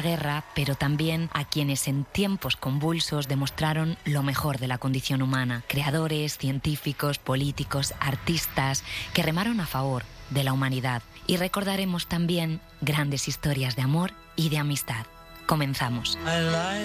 guerra, pero también a quienes en tiempos convulsos demostraron lo mejor de la condición humana. Creadores, científicos, políticos, artistas que remaron a favor de la humanidad. Y recordaremos también grandes historias de amor y de amistad. Comenzamos.